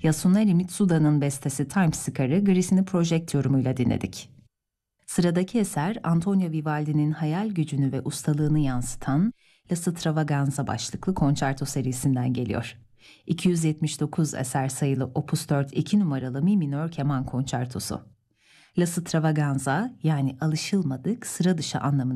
Yasunari Mitsuda'nın bestesi Time Scar'ı Grissini Project yorumuyla dinledik. Sıradaki eser Antonio Vivaldi'nin hayal gücünü ve ustalığını yansıtan La Stravaganza başlıklı konçerto serisinden geliyor. 279 eser sayılı Opus 4 2 numaralı mi minör keman konçertosu. La Stravaganza yani alışılmadık, sıra dışı anlamına